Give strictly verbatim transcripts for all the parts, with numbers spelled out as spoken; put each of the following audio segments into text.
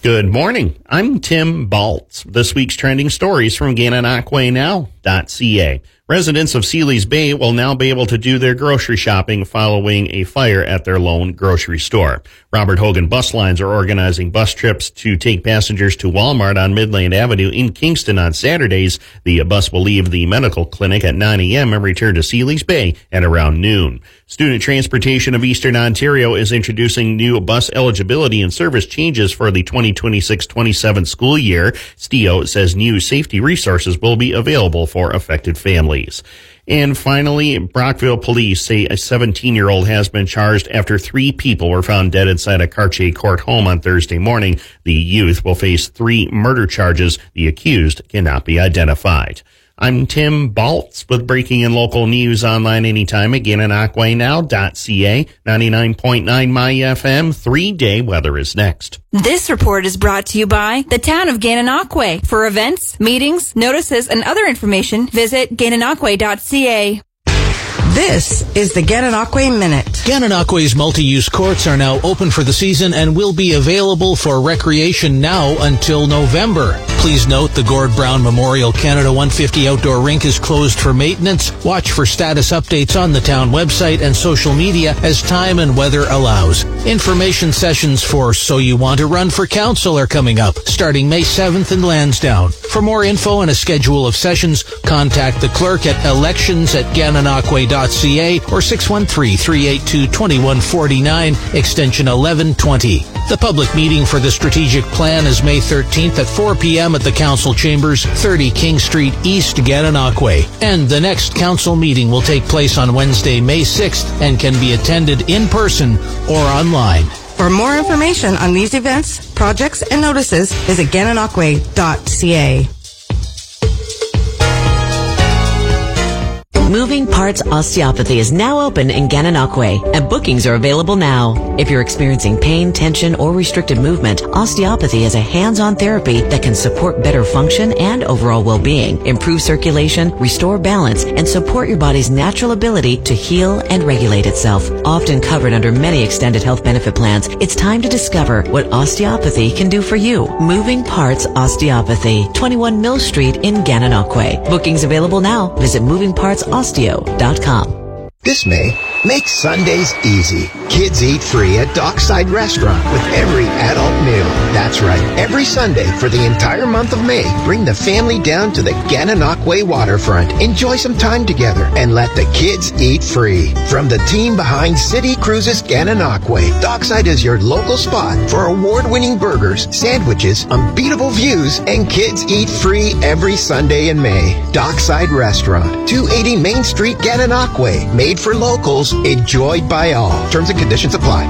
Good morning. I'm Tim Baltz. This week's trending stories from Gananoque Now dot C A. Residents of Sealy's Bay will now be able to do their grocery shopping following a fire at their lone grocery store. Robert Hogan Bus Lines are organizing bus trips to take passengers to Walmart on Midland Avenue in Kingston on Saturdays. The bus will leave the medical clinic at nine a.m. and return to Sealy's Bay at around noon. Student Transportation of Eastern Ontario is introducing new bus eligibility and service changes for the twenty twenty-six twenty-seven school year. S T O says new safety resources will be available for affected families. And finally, Brockville police say a seventeen-year-old has been charged after three people were found dead inside a Cartier Court home on Thursday morning. The youth will face three murder charges. The accused cannot be identified. I'm Tim Baltz with breaking and local news online anytime at Gananoque Now dot C A. ninety-nine point nine My F M. Three-day weather is next. This report is brought to you by the town of Gananoque. For events, meetings, notices, and other information, visit Gananoque dot C A. This is the Gananoque Minute. Gananoque's multi-use courts are now open for the season and will be available for recreation now until November. Please note the Gord Brown Memorial Canada one fifty Outdoor Rink is closed for maintenance. Watch for status updates on the town website and social media as time and weather allows. Information sessions for So You Want to Run for Council are coming up, starting May seventh in Lansdowne. For more info and a schedule of sessions, contact the clerk at elections at Gananoque dot C A or six one three, three eight two, two one four nine, extension eleven twenty. The public meeting for the strategic plan is May thirteenth at four p.m. at the Council Chambers, thirty King Street East, Gananoque. And the next council meeting will take place on Wednesday, May sixth, and can be attended in person or online. For more information on these events, projects, and notices, visit Gananoque dot C A. Moving Parts Osteopathy is now open in Gananoque, and bookings are available now. If you're experiencing pain, tension, or restricted movement, osteopathy is a hands-on therapy that can support better function and overall well-being, improve circulation, restore balance, and support your body's natural ability to heal and regulate itself. Often covered under many extended health benefit plans, it's time to discover what osteopathy can do for you. Moving Parts Osteopathy, twenty-one Mill Street in Gananoque. Bookings available now. Visit moving parts osteo dot com. This May, make Sundays easy. Kids eat free at Dockside Restaurant with every adult meal. That's right. Every Sunday for the entire month of May, bring the family down to the Gananoque waterfront. Enjoy some time together and let the kids eat free. From the team behind City Cruises Gananoque, Dockside is your local spot for award-winning burgers, sandwiches, unbeatable views, and kids eat free every Sunday in May. Dockside Restaurant, two eighty Main Street, Gananoque. Made for locals, enjoyed by all. Terms and conditions apply.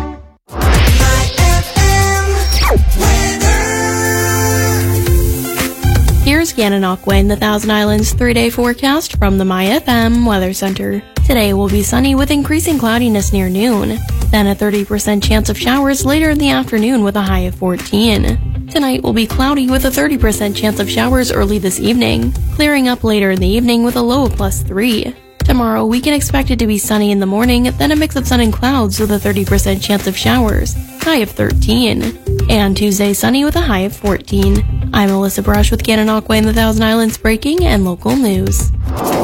Here's Gananoque and the Thousand Islands three-day forecast from the My F M Weather Center. Today will be sunny with increasing cloudiness near noon, then a thirty percent chance of showers later in the afternoon with a high of fourteen. Tonight will be cloudy with a thirty percent chance of showers early this evening, clearing up later in the evening with a low of plus three. Tomorrow, we can expect it to be sunny in the morning, then a mix of sun and clouds with a thirty percent chance of showers, high of thirteen. And Tuesday, sunny with a high of fourteen. I'm Alyssa Brush with Gananoque and the Thousand Islands breaking and local news.